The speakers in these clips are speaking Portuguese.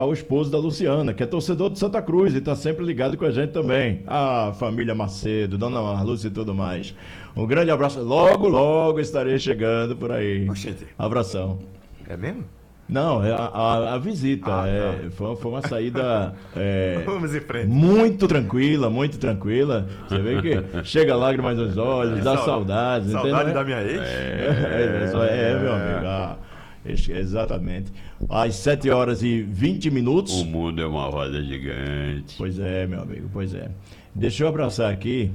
ao esposo da Luciana, que é torcedor de Santa Cruz e está sempre ligado com a gente também. A família Macedo, Dona Marluce e tudo mais. Um grande abraço. Logo, logo estarei chegando por aí. Oxente. Abração. É mesmo? Não, é a visita. Tá. Foi uma saída Vamos em frente. muito tranquila, muito tranquila. Você vê que chega lágrimas nos olhos, dá saudades. Saudade entendeu? da minha ex? Meu amigo. Exatamente. Às 7 horas e 20 minutos. O mundo é uma roda gigante. Pois é, meu amigo, pois é. Deixa eu abraçar aqui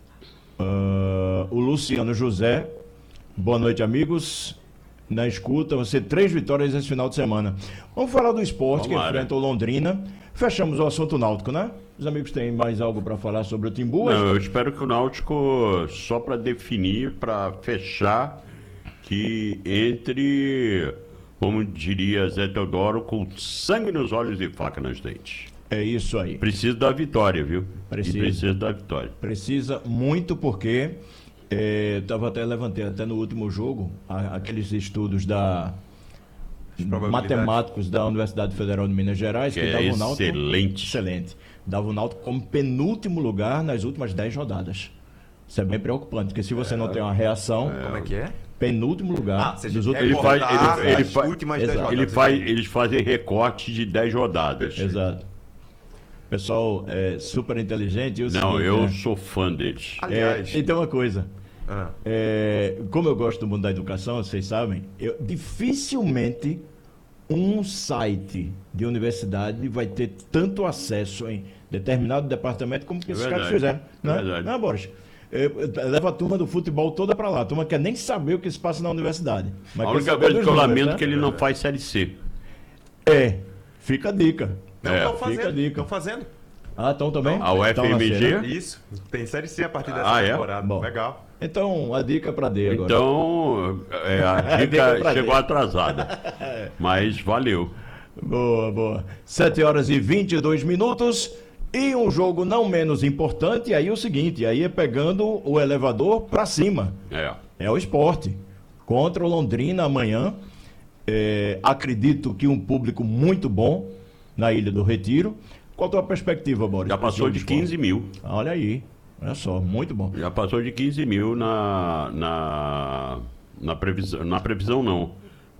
o Luciano José. Boa noite, amigos. Na escuta, você 3 vitórias esse final de semana. Vamos falar do esporte que enfrenta o Londrina. Fechamos o assunto náutico, né? Os amigos têm mais algo para falar sobre o Timbu? Não, eu espero que o Náutico, só para definir, para fechar, que entre, como diria Zé Teodoro, com sangue nos olhos e faca nos dentes. É isso aí. Precisa da vitória, viu? Precisa da vitória. Precisa muito porque levantei até no último jogo aqueles estudos matemáticos da Universidade Federal de Minas Gerais que davam o Náutico excelente. Dava o Náutico como penúltimo lugar nas últimas 10 rodadas. Isso é bem preocupante, porque se você não tem uma reação, Como é que é? penúltimo lugar dos Ele últimos faz- ele as faz- últimas Exato. 10 rodadas. Eles fazem recorte de 10 rodadas. Exato. Pessoal super inteligente. Não, eu sou fã deles. Aliás, Então, uma coisa. ah, Como eu gosto do mundo da educação, vocês sabem, dificilmente um site de universidade vai ter tanto acesso em determinado departamento como que esses caras verdade. fizeram. Né? Verdade. Não, Boris? Leva a turma do futebol toda para lá. A turma quer nem saber o que se passa na universidade. Mas A quer única saber coisa dos que eu números, lamento né? é que ele não faz Série C. Fica a dica. não estão fica a fazendo. dica. Estão fazendo. Ah, então também? A UFMG? Isso. Tem série C a partir dessa É? temporada. Bom. Legal. Então, a dica para D agora. Então, a Dica dica pra chegou dentro. atrasada. Mas valeu. Boa, boa. 7 horas e 22 minutos. E um jogo não menos importante, aí é o seguinte, aí é pegando o elevador para cima. É o Sport. Contra o Londrina amanhã. Acredito que um público muito bom na Ilha do Retiro. Qual a tua perspectiva, Boris? Já passou de 15 mil. Olha aí. Olha só, muito bom. Já passou de 15 mil na previsão. Na previsão não.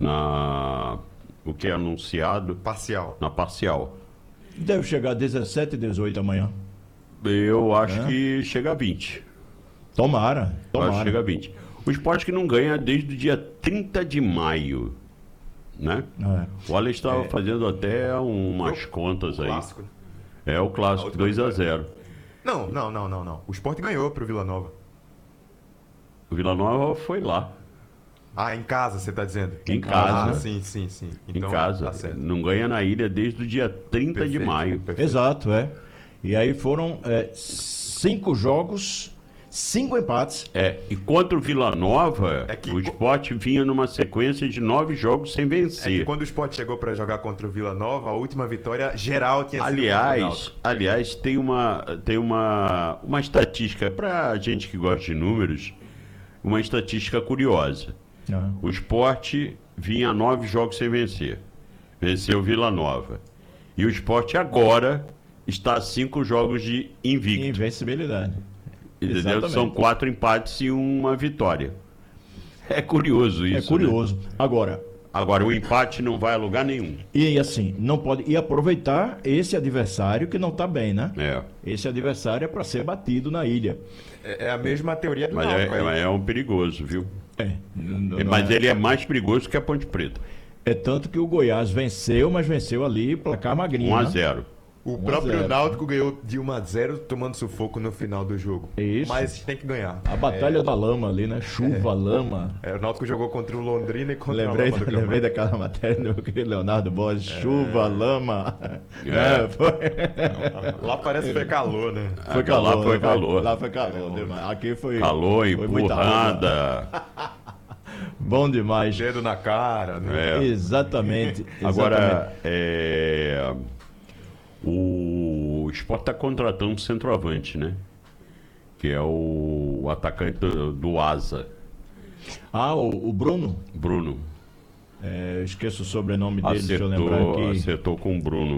O que é anunciado Parcial. na parcial. Deve chegar a 17 e 18 amanhã. Eu acho que chega a 20. Tomara, Eu acho que tomara. chega a 20. O Sport que não ganha desde o dia 30 de maio. Né? O Alex estava fazendo até umas contas aí. Clássico. É o A clássico, última 2-0. Não. O Sport ganhou pro Vila Nova. O Vila Nova foi lá, Ah, em casa, você tá dizendo? Em casa. Ah, sim. Então, em casa. Tá certo. Não ganha na ilha desde o dia 30 de Perfeito, maio. perfeito. Exato, E aí foram 5 jogos, 5 empates. E contra o Vila Nova, É que- o Sport vinha numa sequência de 9 jogos sem É que vencer. quando o Sport chegou pra jogar contra o Vila Nova, a última vitória geral tinha sido contra o Náutico. Aliás, tem uma estatística, pra gente que gosta de números, uma estatística curiosa. O Sport vinha 9 jogos sem vencer. Venceu o Vila Nova. E o Sport agora está a 5 jogos de invicto. Invencibilidade. Entendeu? Exatamente. São 4 empates e uma vitória. É curioso isso. É curioso. Né? Agora, O empate não vai a lugar nenhum. e assim, não pode. E aproveitar esse adversário que não está bem, né? Esse adversário é para ser batido na ilha. É a mesma teoria do Mas Náutico. aí. é um perigoso, viu? Não Mas é, ele é mais perigoso que a Ponte Preta. é tanto que o Goiás venceu, mas venceu ali placar magrinho. 1-0. O 1 a próprio 0. Náutico ganhou de 1-0 tomando sufoco no final do jogo. Isso. Mas tem que ganhar. A batalha da lama ali, né? Chuva, lama. O Náutico jogou contra o Londrina e contra Lembrei, o Lama do Gama. lembrei daquela matéria do meu querido Leonardo Borges. Chuva, lama. Lá parece que foi calor, né? Foi Lá calor. foi né? calor. Lá foi calor. Aqui foi. Calor, foi muita água. empurrada. Bom demais. Dedo na cara, né? Exatamente. Agora, o Sport está contratando um centroavante, né? Que é o atacante do Asa, Ah, o Bruno. Bruno. esqueço o sobrenome dele, deixa eu lembrar aqui. Acertou com o Bruno.